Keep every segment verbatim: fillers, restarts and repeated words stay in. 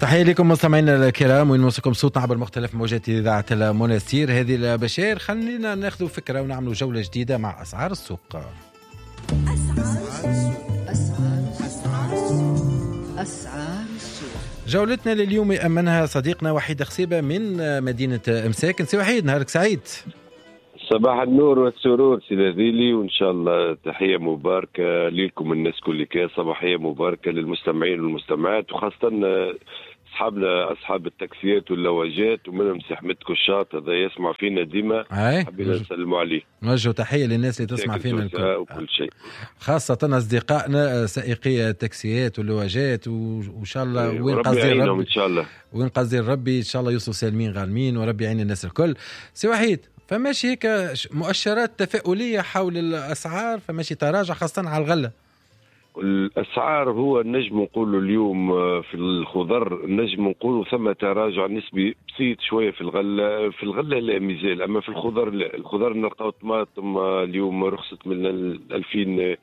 تحية لكم مستمعينا الكرام وين موسيقى صوتنا عبر مختلف موجات إذاعة المناستير. هذه البشير خلينا ناخذ فكرة ونعملوا جولة جديدة مع أسعار السوق. أسعار السوق أسعار السوق أسعار السوق. جولتنا لليوم يأمنها صديقنا وحيد خصيبة من مدينة مساكن. سي وحيد نهارك سعيد. صباح النور والسرور سي لذيلي، وإن شاء الله تحية مباركة لكم الناس كلها، صباحية مباركة للمستمعين والمستمعات، وخاصة أصحابنا أصحاب التاكسيات واللواجات ومنهم سي حمد كشاط هذا يسمع فينا ديما، حبينا نسلموا عليه. نوجه تحية للناس اللي تسمع فينا الكل وكل شيء، خاصة أصدقائنا سائقي التاكسيات واللواجات، وإن شاء الله وين قصدي ربي إن شاء الله وين قصدي ربي إن شاء الله يوصلوا سالمين غالمين وربي يعين الناس الكل. سي وحيد فماشي هيك مؤشرات تفاؤلية حول الأسعار، فماشي تراجع خاصة على الغلة. الأسعار هو نجم نقولوا اليوم في الخضر نجم نقولوا ثم تراجع نسبي بسيط شوية في الغلة، في الغلة لا ميزال، أما في الخضر لا. الخضر نلقاو طماطم اليوم رخصت من ألفين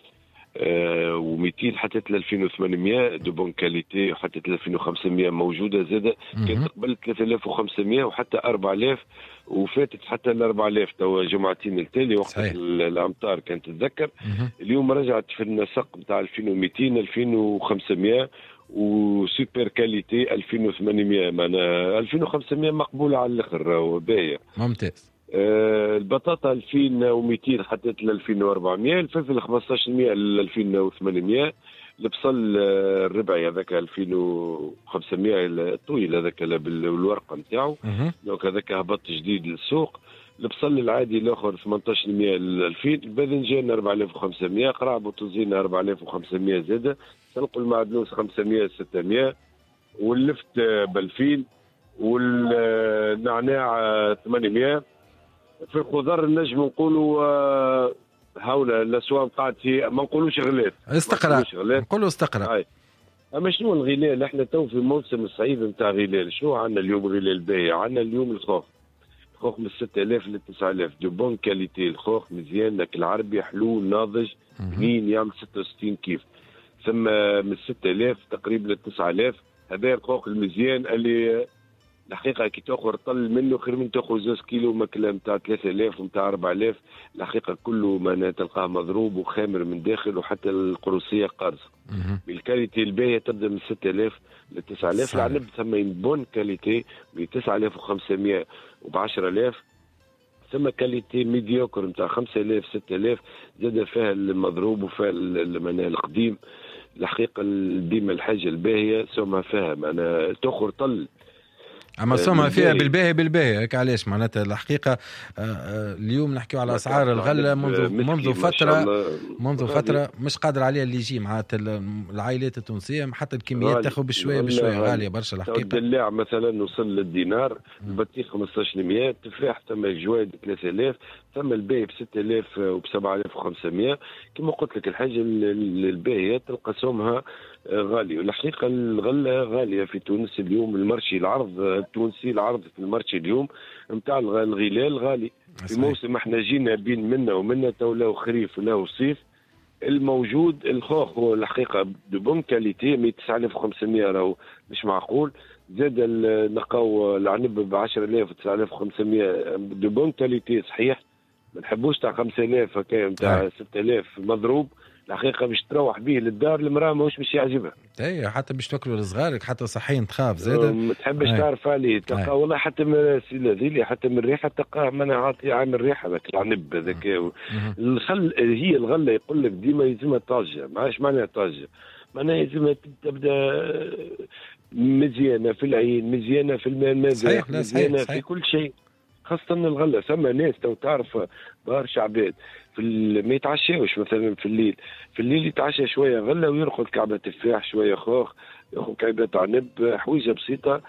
ومئتين حتى ألفين وثمانمائة دو بون كاليتي، وحتى ألفين وخمسمائة موجودة زادة، كانت قبل ثلاثة آلاف وخمسمائة وحتى أربعة آلاف وفاتت حتى ال أربعة آلاف توا جمعتين التالي وقت الأمطار كانت تتذكر. اليوم رجعت في النسق نتاع ألفين ومئتين ألفين وخمسمائة وسوبر كاليتي ألفين وثمانمائة، معنا ألفين وخمسمائة مقبولة على الآخر وباهية ممتاز. آه البطاطا ألفين ومئتين حتى ألفين وأربعمائة، الفلفل خمسطاش بالمئة ل ألفين وثمانمائة، البصل آه الربعي هذاك ألفين وخمسمائة الطويل هذاك بالورقه نتاعو، دونك هذاك هبط جديد للسوق. البصل العادي الاخر ثمنطاش بالمئة ل ألفين، الباذنجان أربعة آلاف وخمسمائة، قرع بوتوزين أربعة آلاف وخمسمائة زاده، سلق المعدنوس خمسمائة ستمائة، واللفت ب ألفين، والنعناع ثمانمائة. في الخضر النجم نقولوا آه هاولا الاسواق قاعد في ما نقولوش غلات، استقرار نقولوا استقرار. اما شنو الغلال؟ احنا تو في موسم الصعيد نتاع غلال. شنو عندنا اليوم غلال باهي؟ عندنا اليوم الخوخ، الخوخ من ستة آلاف ل تسعة آلاف دو بون كاليتي، الخوخ مزيان لك العربي حلو ناضج بنين يعمل ستة وستين كيف، ثم من ستة آلاف تقريبا ل تسعة آلاف. هذا الخوخ المزيان اللي الحقيقة كي تأخذ طل منه خير من تأخذ زوز كيلو ماكلة نتاع ثلاثة آلاف ونتاع أربعة آلاف. الحقيقة كله ما تلقاه مضروب وخامر من داخل، وحتى القروسية قارصة. بالكاليتي الباهية تبدأ من ستة آلاف ل تسعة آلاف، العنب ثم بون كاليتي ب تسعة آلاف وخمسمائة وب عشرة آلاف، ثم كاليتي ميديوكر نتاع خمسة آلاف ستة آلاف، زاد فيها المضروب وفيها القديم. الحقيقة ديما الحاجة الباهية سوما فيها معنا تأخذ طل، اما سومها فيها بالباهي بالباهي هيك. علاش معناتها الحقيقه اليوم نحكيو على اسعار الغله منذ منذ فتره منذ فتره مش قادر عليها اللي يجي معناتها العائلات التونسيه، حتى الكميات تاخذ بشويه بشويه غاليه برشا الحقيقه. الدلاع مثلا وصل للدينار، البطيخ خمسطاش بالمئة، التفاح ثم الجواد ثلاثة آلاف، ثم الباهي ب ستة آلاف وب سبعة آلاف وخمسمائة. كما قلت لك الحاجه الباهيه تلقى سومها غالي، والحقيقه الغله غاليه في تونس اليوم. المرشي العرض التونسي العرض في المرشي اليوم نتاع الغلال غالي. في موسم احنا جينا بين منا ومنا تو خريف ولا صيف. الموجود الخوخ هو الحقيقه دو بون كاليتي من تسعة آلاف وخمسمائة راهو مش معقول، زاد نلقاو العنب ب عشرة آلاف و تسعة آلاف وخمسمائة دو بون كاليتي صحيح، ما نحبوش تاع خمسة آلاف هكا نتاع ستة آلاف مضروب. الحقيقه باش تروح به للدار المراه ماهوش باش يعجبها، اي حتى باش تاكلوا لصغارك حتى صحيا تخاف زاده ما تحبش تعرف عليه تلقى والله حتى من ذيلي حتى من الريحه تلقاه ما عاطي عامل ريحه ذاك العنب هذاك. الخل هي الغله يقول لك ديما يلزمها طاجه، ما عادش معناها طاجه، معناها يلزمها تبدا مزيانه في العين، مزيانه في الماء، مزيانه في كل شيء. خاصة الغلة ثم ناس تو تعرف برشا عباد في ما يتعشاوش مثلا في الليل، في الليل يتعشى شوية غلة ويرقد كعبة تفاح شوية خوخ ياخذ كعبة عنب حويجة بسيطة.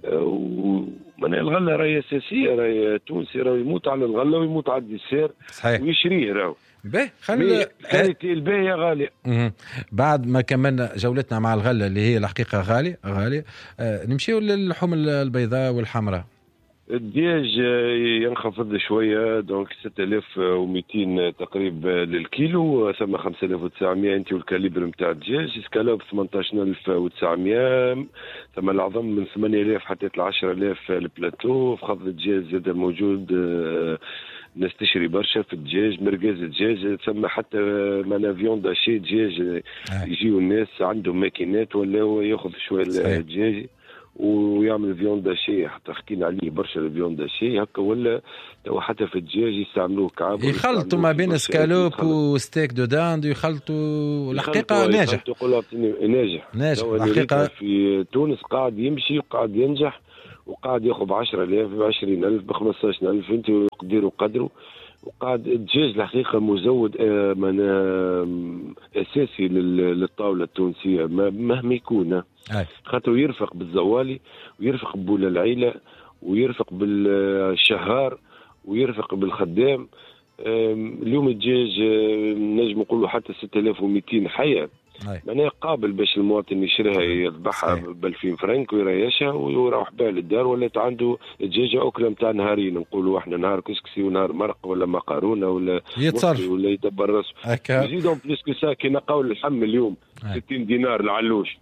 ومن الغلة راهي أساسية، راهي تونسي راهي يموت على الغلة ويموت على الدسير ويشريه راهو. باهي خلينا كانت الباهية غالية. بعد ما كملنا جولتنا مع الغلة اللي هي الحقيقة غالية غالية، آه نمشيو للحوم البيضاء والحمراء. الدجاج ينخفض شوية، دونك ستة آلاف ومئتين تقريبا للكيلو، ثم خمسة آلاف وتسعمائة انت والكاليبر نتاع الدجاج. اسكالوب ثمانية عشر ألف وتسعمائة، ثم العظم من ثمانية آلاف حتى عشرة آلاف البلاتو. في خفض الدجاج زاد موجود، الناس تشري برشا في الدجاج، مرقاز الدجاج، ثم حتى مانا فيوندا شي دجاج يجيو الناس عندهم ماكينات ولا هو ياخذ شويه الدجاج ويعمل فيوندا شي، حتى حكينا عليه برشا الفيوندا شي هكا، ولا تو حتى في الدجاج يستعملوه كعاب، يخلطوا ما بين سكالوب وستيك دو داند، يخلطوا الحقيقه ناجح. يقولوا ناجح ناجح الحقيقه في تونس، قاعد يمشي وقاعد ينجح، وقاعد ياخذ بعشرة آلاف بعشرين ألف بخمسطاش ألف انت يقدروا قدره. وقاعد الدجاج الحقيقة مزود من أساسي للطاولة التونسية مهما يكون، خاطر يرفق بالزوالي ويرفق بولا العيلة ويرفق بالشهار ويرفق بالخدام. اليوم الدجاج نجم نقولوا حتى ستة آلاف ومئتين حية، معناها قابل باش المواطن يشريها يذبحها ب ألفين فرنك ويريشها ويروح بها للدار، ولا عنده دجاجه اكله نتاع نهارين، نقولوا احنا نهار كسكسي ونهار مرق ولا مقارونه ولا يتصرف ولا يدبر راسه. يزيدهم بليس كو سا كي نلقاو اللحم اليوم هاي. ستين دينار العلوش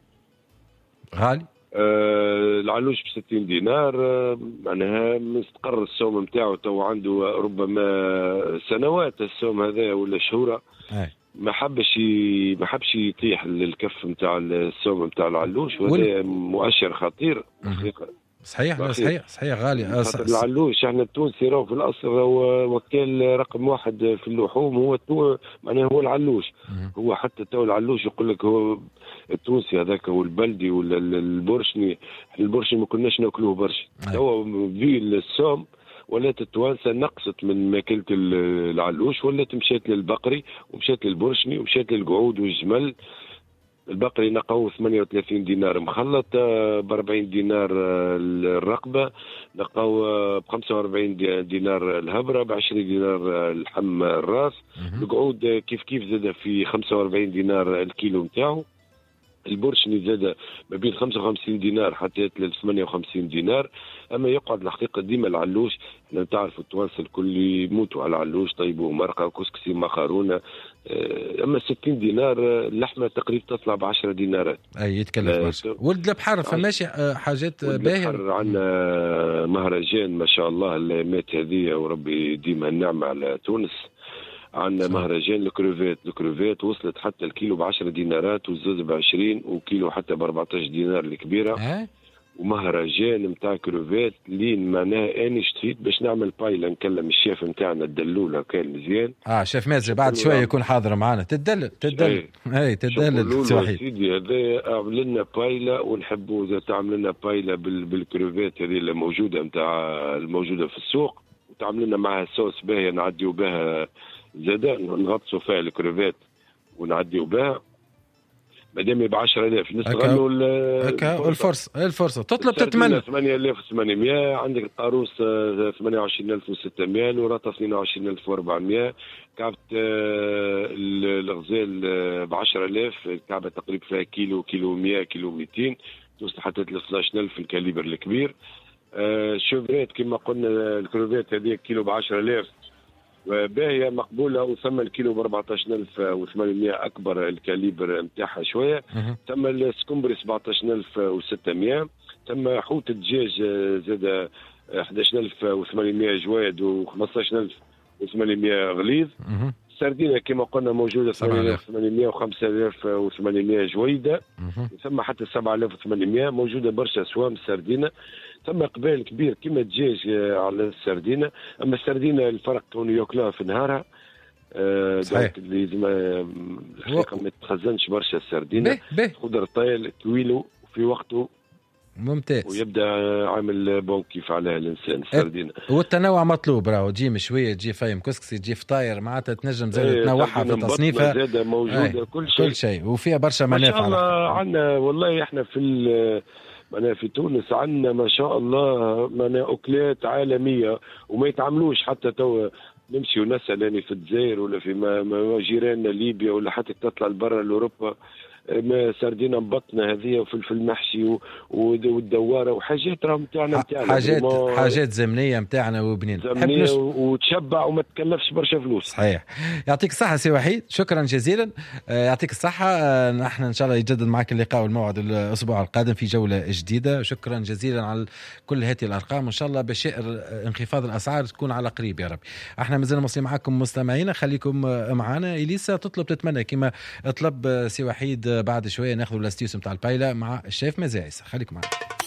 غالي، آه العلوش ب ستين دينار، آه معناها مستقر السوم نتاعو تو عنده ربما سنوات السوم هذا ولا شهوره. هاي. ما حبش ما حبش يطيح للكف نتاع السوم نتاع العلوش، وهذا مؤشر خطير حقيقة. صحيح لا صحيح صحيح غالي. العلوش احنا التونسي راهو في الاصل هو وكال رقم واحد في اللحوم، هو التو... معناه هو العلوش. هو حتى تو العلوش يقول لك هو التونسي هذاك هو البلدي ولا البرشني. البرشني ما كناش ناكلوه برشا، تو في السوم ولات التوانسه نقصت من ماكله العلوش، ولات مشات للبقري ومشات للبرشني ومشات للقعود والجمل. البقري نقاو ثمانية وثلاثين دينار مخلط ب أربعين دينار الرقبه، نقاو ب خمسة وأربعين دينار الهبره، ب عشرين دينار الحم الراس. القعود كيف كيف زاد في خمسة وأربعين دينار الكيلو نتاعو. البرشني زاد ما بين خمسة وخمسين دينار حتى ثمانية وخمسين دينار. اما يقعد الحقيقه ديما العلوش، احنا تعرفوا التوانسه الكل يموتوا على العلوش، طيبوا مرقه كسكسي مخارونه. اما ستين دينار اللحمه تقريبا تطلع ب عشرة دينارات. اي يتكلف برشا. ولد البحر فماشي حاجات باهيه. عندنا مهرجان ما شاء الله الايامات هذه، وربي ديما النعمه على تونس. عندنا مهرجان الكروفيت، الكروفيت وصلت حتى الكيلو بعشرة دينارات والزوز بعشرين، وكيلو حتى بأربعتاش دينار الكبيرة. أه؟ ومهرجان متاع كروفيت لين معناها اني اشتريت باش نعمل بايلا، نكلم الشيف نتاعنا الدلولة كان مزيان. اه شيف مازن بعد شويه يكون حاضر معنا. تدلل تدلل اي تدلل سيدي هذا اعمل لنا بايلا، ونحبوا اذا تعمل لنا بايلا بالكروفيت هذه اللي موجوده نتاع الموجوده في السوق، وتعمل لنا معها صوص باهيه نعديو بها زادا، نغطسوا فيها الكروفيت ونعديو بها. مادام ب عشرة آلاف نستغلوا الفرصه الفرصه تطلب تتمنى ثمانية آلاف وثمانمائة. عندك القاروص ثمانية وعشرين ألف وستمائة، الوراطه اثنين وعشرين ألف وأربعمائة، كعبة الغزال ب عشرة آلاف، الكعبة تقريبا فيها كيلو كيلو مئة كيلو مئتين، توصل حتى اثني عشر ألف الكاليبر الكبير. الشوفريت كما قلنا الكروفيت هذه كيلو ب عشرة آلاف باهية مقبولة، وثم الكيلو ب أربعطاش ألف وثمانمائة أكبر الكاليبر نتاعها شوية. ثم السكمبري سبعطاش ألف وستمائة. ثم حوت الدجاج زاد أحد عشر ألف وثمانمائة جواد وخمسطاش ألف وثمانمائة غليظ. السردينة كما قلنا موجودة ثمانية آلاف وثمانمائة وخمسة آلاف وثمانمائة جويدة. ثم حتى سبعة آلاف وثمانمائة موجودة برشا سوام السردينة. ثم قبال كبير كما الدجاج على السردينة. اما السردينة الفرق كونه ياكلوها في نهارها، آه صحيح. لازم الحقيقة ما تخزنش برشا السردينة، خضر طايل طويله في وقته ممتاز، ويبدا عامل بون كيف عليها الانسان السردينة. والتنوع مطلوب، راهو تجي مشويه تجي فايم كسكسي تجي فطاير، معناتها تنجم زاد ايه تنوعها في تصنيفها زاد موجوده ايه كل شيء كل شيء وفيها برشا منافع. ما شاء الله عندنا والله احنا في أنا في تونس عندنا ما شاء الله معناها أكلات عالمية وما يتعملوش. حتى تو نمشي ونسأل يعني في الجزائر ولا في ما جيراننا ليبيا ولا حتى تطلع لبرا لأوروبا، سردينه مبطنه هذه وفلفل محشي والدواره وحاجات راهم نتاعنا نتاعنا حاجات حاجات زمنيه نتاعنا وبنين زمنيه وتشبع وما تكلفش برشا فلوس. صحيح. يعطيك الصحه سي وحيد، شكرا جزيلا. يعطيك الصحه. نحن ان شاء الله يجدد معك اللقاء والموعد الاسبوع القادم في جوله جديده. شكرا جزيلا على كل هذه الارقام، وان شاء الله بشائر انخفاض الاسعار تكون على قريب يا رب. احنا مازلنا مصرين معكم مستمعينا، خليكم معنا. اليسا تطلب تتمنى كما طلب سي وحيد بعد شويه ناخذ الاستيوس نتاع البايله مع الشيف مزايس. خليكم معنا.